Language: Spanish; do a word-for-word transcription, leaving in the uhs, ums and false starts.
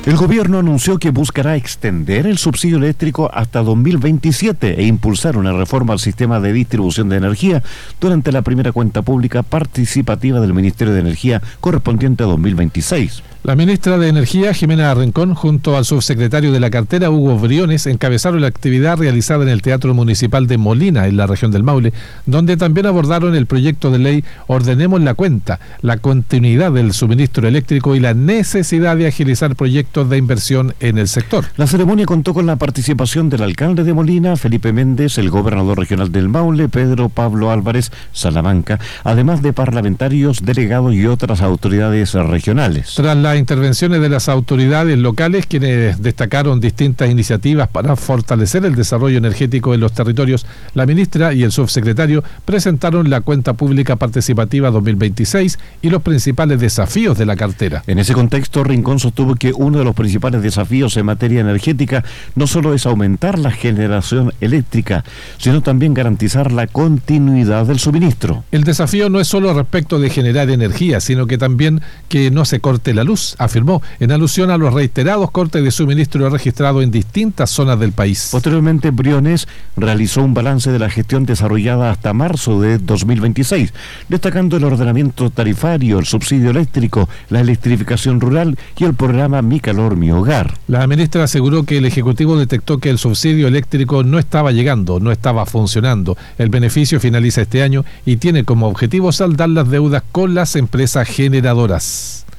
El gobierno anunció que buscará extender el subsidio eléctrico hasta dos mil veintisiete e impulsar una reforma al sistema de distribución de energía durante la primera cuenta pública participativa del Ministerio de Energía correspondiente a dos mil veintiséis. La ministra de Energía, Jimena Rincón, junto al subsecretario de la cartera, Hugo Briones, encabezaron la actividad realizada en el Teatro Municipal de Molina, en la región del Maule, donde también abordaron el proyecto de ley Ordenemos la Cuenta, la continuidad del suministro eléctrico y la necesidad de agilizar proyectos de inversión en el sector. La ceremonia contó con la participación del alcalde de Molina, Felipe Méndez, el gobernador regional del Maule, Pedro Pablo Álvarez Salamanca, además de parlamentarios, delegados y otras autoridades regionales. Tras la Las intervenciones de las autoridades locales, quienes destacaron distintas iniciativas para fortalecer el desarrollo energético en los territorios, la ministra y el subsecretario presentaron la cuenta pública participativa dos mil veintiséis y los principales desafíos de la cartera. En ese contexto, Rincón sostuvo que uno de los principales desafíos en materia energética no solo es aumentar la generación eléctrica, sino también garantizar la continuidad del suministro. El desafío no es solo respecto de generar energía, sino que también que no se corte la luz, afirmó, en alusión a los reiterados cortes de suministro registrados en distintas zonas del país. Posteriormente, Briones realizó un balance de la gestión desarrollada hasta marzo de dos mil veintiséis, destacando el ordenamiento tarifario, el subsidio eléctrico, la electrificación rural y el programa Mi Calor, Mi Hogar. La ministra aseguró que el Ejecutivo detectó que el subsidio eléctrico no estaba llegando, no estaba funcionando. El beneficio finaliza este año y tiene como objetivo saldar las deudas con las empresas generadoras.